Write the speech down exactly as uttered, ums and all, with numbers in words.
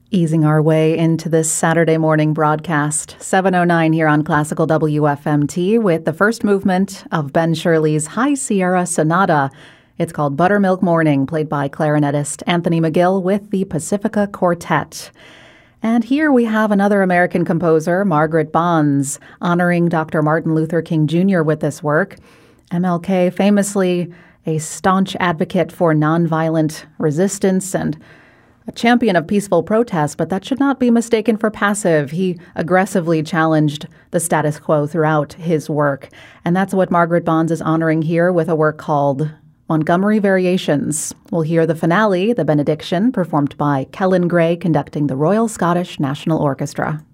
Easing our way into this Saturday morning broadcast, seven oh nine here on Classical W F M T with the first movement of Ben Shirley's High Sierra Sonata. It's called Buttermilk Morning, played by clarinetist Anthony McGill with the Pacifica Quartet. And here we have another American composer, Margaret Bonds, honoring Doctor Martin Luther King Junior with this work. M L K, famously a staunch advocate for nonviolent resistance and a champion of peaceful protest, but that should not be mistaken for passive. He aggressively challenged the status quo throughout his work. And that's what Margaret Bonds is honoring here with a work called Montgomery Variations. We'll hear the finale, the benediction, performed by Kellen Gray, conducting the Royal Scottish National Orchestra.